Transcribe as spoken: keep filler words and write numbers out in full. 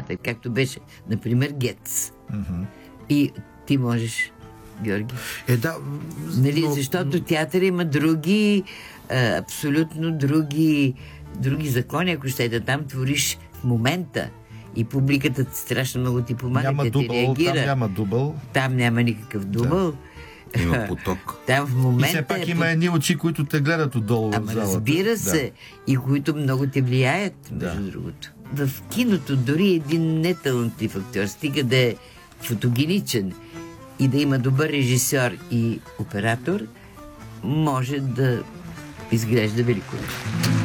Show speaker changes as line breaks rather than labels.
нещата, както беше, например, Гец.
Mm-hmm.
И ти можеш, Георги.
Е, да.
Нали,
но...
защото театър има други, а, абсолютно други, други закони, ако ще да там твориш в момента. И публиката страшно много ти помага,
няма
тя
дубъл,
ти реагира.
Там няма дубъл.
Там няма никакъв дубъл.
Да. Има поток.
Там в момента
И все пак
е
има едни очи, които те гледат отдолу
Ама
в залата.
разбира се, да. И които много те влияят, между да. другото. В киното дори един неталантлив актьор, стига да е фотогеничен и да има добър режисьор и оператор, може да изглежда великолепно.